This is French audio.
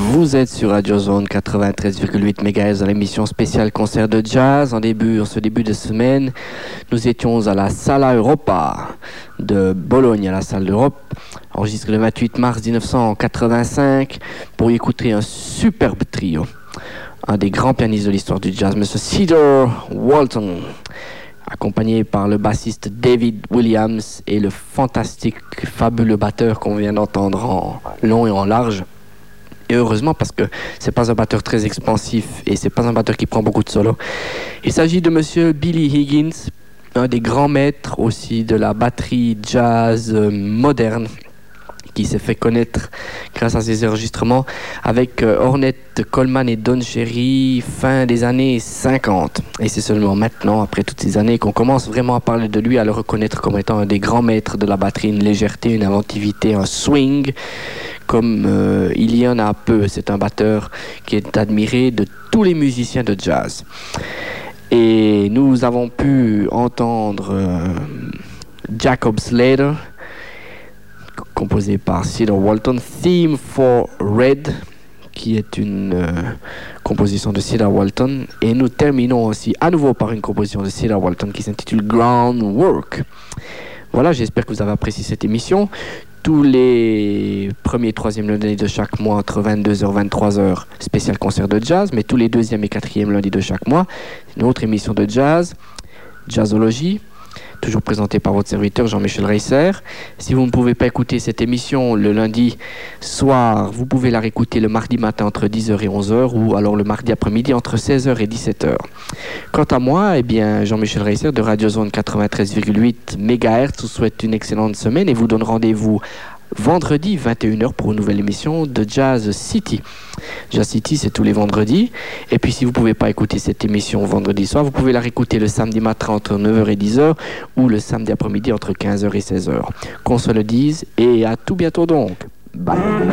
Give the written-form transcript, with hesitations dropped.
Vous êtes sur Radio Zone 93,8 MHz dans l'émission spéciale concert de jazz. En ce début de semaine, nous étions à la Sala Europa de Bologne, à la Salle d'Europe, enregistré le 28 mars 1985 pour y écouter un superbe trio. Un des grands pianistes de l'histoire du jazz, M. Cedar Walton, accompagné par le bassiste David Williams et le fantastique, fabuleux batteur qu'on vient d'entendre en long et en large. Et heureusement, parce que c'est pas un batteur très expansif et c'est pas un batteur qui prend beaucoup de solos. Il s'agit de monsieur Billy Higgins, un des grands maîtres aussi de la batterie jazz moderne, qui s'est fait connaître grâce à ses enregistrements avec Ornette Coleman et Don Cherry fin des années 50. Et c'est seulement maintenant, après toutes ces années, qu'on commence vraiment à parler de lui, à le reconnaître comme étant un des grands maîtres de la batterie, une légèreté, une inventivité, un swing, comme il y en a peu. C'est un batteur qui est admiré de tous les musiciens de jazz. Et nous avons pu entendre Jacob's Ladder, composé par Cedar Walton, Theme for Red, qui est une composition de Cedar Walton. Et nous terminons aussi à nouveau par une composition de Cedar Walton qui s'intitule Groundwork. Voilà, j'espère que vous avez apprécié cette émission. Tous les premiers et troisièmes lundis de chaque mois, entre 22h et 23h, spécial concert de jazz, mais tous les deuxième et quatrième lundis de chaque mois, une autre émission de jazz, Jazzologie, toujours présentée par votre serviteur Jean-Michel Reisser. Si vous ne pouvez pas écouter cette émission le lundi soir, vous pouvez la réécouter le mardi matin entre 10h et 11h ou alors le mardi après-midi entre 16h et 17h. Quant à moi, Jean-Michel Reisser de Radio Zone 93,8 MHz vous souhaite une excellente semaine et vous donne rendez-vous vendredi 21h pour une nouvelle émission de Jazz City. Jazz City, c'est tous les vendredis. Et puis si vous ne pouvez pas écouter cette émission vendredi soir, vous pouvez la réécouter le samedi matin entre 9h et 10h ou le samedi après-midi entre 15h et 16h. Qu'on se le dise et à tout bientôt donc. Bye.